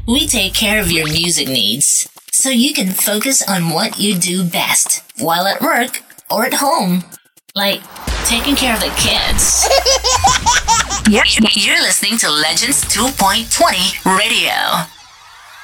We take care of your music needs so you can focus on what you do best while at work or at home, like taking care of the kids. You're listening to Legends 2.20 Radio.